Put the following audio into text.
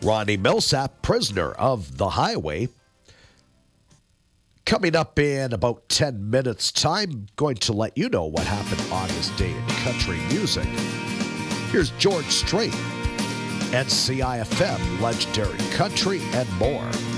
Ronnie Millsap, Prisoner of the Highway. Coming up in about 10 minutes' time, going to let you know what happened on this day in country music. Here's George Strait, NCIFM, Legendary Country, and more.